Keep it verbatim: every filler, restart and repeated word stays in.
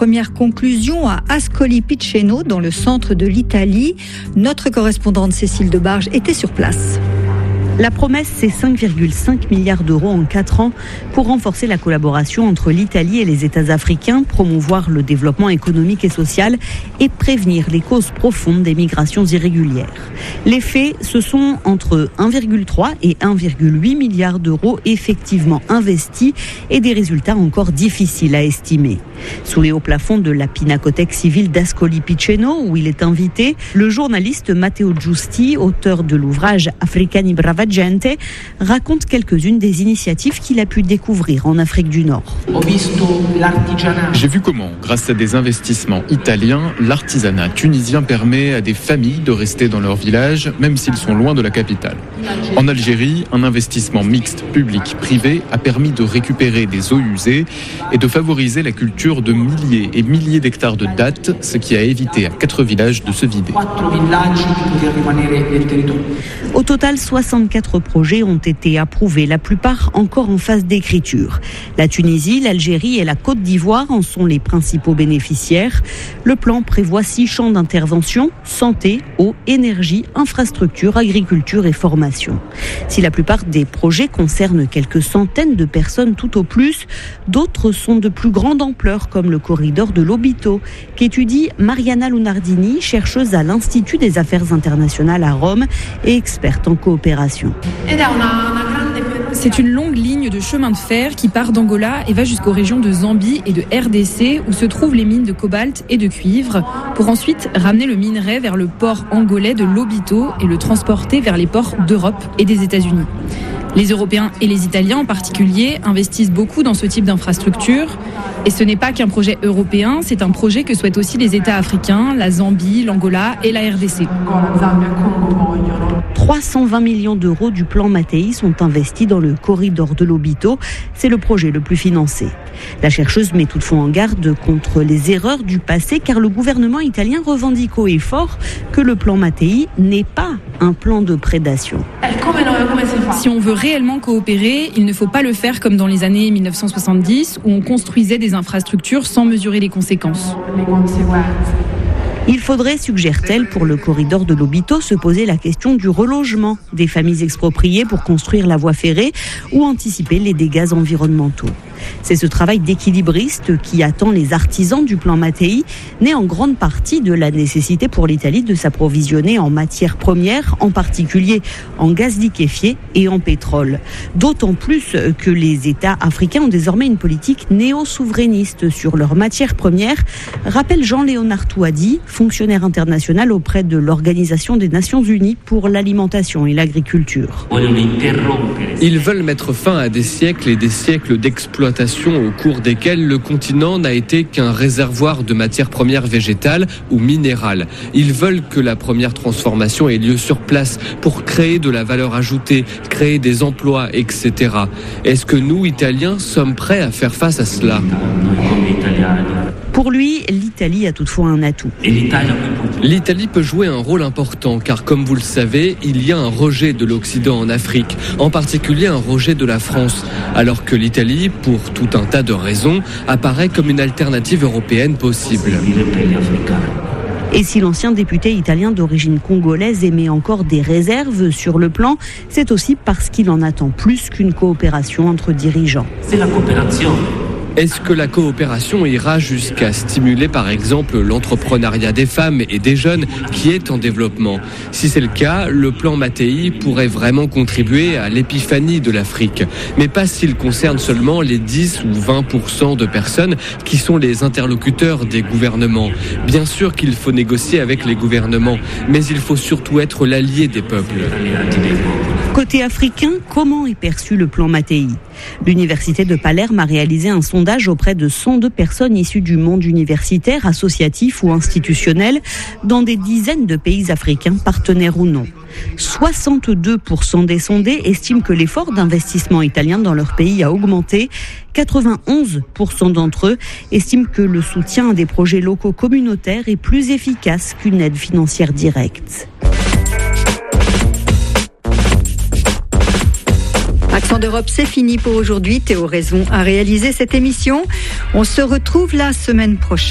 premières conclusions à Ascoli Piceno, dans le centre de l'Italie. Notre correspondante Cécile Debarge était sur place. La promesse, c'est cinq virgule cinq milliards d'euros en quatre ans pour renforcer la collaboration entre l'Italie et les États africains, promouvoir le développement économique et social et prévenir les causes profondes des migrations irrégulières. Les faits, ce sont entre un virgule trois et un virgule huit milliards d'euros effectivement investis et des résultats encore difficiles à estimer. Sous les hauts plafonds de la Pinacothèque civile d'Ascoli Piceno, où il est invité, le journaliste Matteo Giusti, auteur de l'ouvrage Africani Brava Gente, raconte quelques-unes des initiatives qu'il a pu découvrir en Afrique du Nord. J'ai vu comment, grâce à des investissements italiens, l'artisanat tunisien permet à des familles de rester dans leur village, même s'ils sont loin de la capitale. En Algérie, un investissement mixte public-privé a permis de récupérer des eaux usées et de favoriser la culture de milliers et milliers d'hectares de dattes, ce qui a évité à quatre villages de se vider. Au total, soixante-quatre projets ont été approuvés, la plupart encore en phase d'écriture. La Tunisie, l'Algérie et la Côte d'Ivoire en sont les principaux bénéficiaires. Le plan prévoit six champs d'intervention: santé, eau, énergie, infrastructure, agriculture et formation. Si la plupart des projets concernent quelques centaines de personnes tout au plus, d'autres sont de plus grande ampleur, comme le corridor de l'Obito, qu'étudie Mariana Lunardini, chercheuse à l'Institut des Affaires internationales à Rome et experte en coopération. C'est une longue ligne de chemin de fer qui part d'Angola et va jusqu'aux régions de Zambie et de R D C, où se trouvent les mines de cobalt et de cuivre, pour ensuite ramener le minerai vers le port angolais de Lobito et le transporter vers les ports d'Europe et des États-Unis. Les Européens et les Italiens en particulier investissent beaucoup dans ce type d'infrastructure. Et ce n'est pas qu'un projet européen, c'est un projet que souhaitent aussi les États africains, la Zambie, l'Angola et la R D C. trois cent vingt millions d'euros du plan Mattei sont investis dans le corridor de l'Obito. C'est le projet le plus financé. La chercheuse met toutefois en garde contre les erreurs du passé, car le gouvernement italien revendique haut et fort que le plan Mattei n'est pas un plan de prédation. Si on veut réellement coopérer, il ne faut pas le faire comme dans les années mille neuf cent soixante-dix, où on construisait des infrastructures sans mesurer les conséquences. Il faudrait, suggère-t-elle, pour le corridor de l'Obito, se poser la question du relogement des familles expropriées pour construire la voie ferrée ou anticiper les dégâts environnementaux. C'est ce travail d'équilibriste qui attend les artisans du plan Mattei, né en grande partie de la nécessité pour l'Italie de s'approvisionner en matières premières, en particulier en gaz liquéfié et en pétrole. D'autant plus que les États africains ont désormais une politique néo-souverainiste sur leurs matières premières, rappelle Jean-Léonard Touadi, fonctionnaire international auprès de l'Organisation des Nations Unies pour l'alimentation et l'agriculture. Ils veulent mettre fin à des siècles et des siècles d'exploitation au cours desquels le continent n'a été qu'un réservoir de matières premières végétales ou minérales. Ils veulent que la première transformation ait lieu sur place pour créer de la valeur ajoutée, créer des emplois, et cetera. Est-ce que nous, Italiens, sommes prêts à faire face à cela ? Pour lui, l'Italie a toutefois un atout. L'Italie peut jouer un rôle important car, comme vous le savez, il y a un rejet de l'Occident en Afrique, en particulier un rejet de la France, alors que l'Italie, pour tout un tas de raisons, apparaît comme une alternative européenne possible. Et si l'ancien député italien d'origine congolaise émet encore des réserves sur le plan, c'est aussi parce qu'il en attend plus qu'une coopération entre dirigeants. C'est la coopération. Est-ce que la coopération ira jusqu'à stimuler par exemple l'entrepreneuriat des femmes et des jeunes qui est en développement ? Si c'est le cas, le plan Mattei pourrait vraiment contribuer à l'épiphanie de l'Afrique. Mais pas s'il concerne seulement les dix ou vingt pour cent de personnes qui sont les interlocuteurs des gouvernements. Bien sûr qu'il faut négocier avec les gouvernements, mais il faut surtout être l'allié des peuples. Côté africain, comment est perçu le plan Mattei ? L'université de Palerme a réalisé un sondage auprès de cent deux personnes issues du monde universitaire, associatif ou institutionnel, dans des dizaines de pays africains, partenaires ou non. soixante-deux pour cent des sondés estiment que l'effort d'investissement italien dans leur pays a augmenté. quatre-vingt-onze pour cent d'entre eux estiment que le soutien à des projets locaux communautaires est plus efficace qu'une aide financière directe. Accent d'Europe, c'est fini pour aujourd'hui. Théo Raison a réalisé cette émission. On se retrouve la semaine prochaine.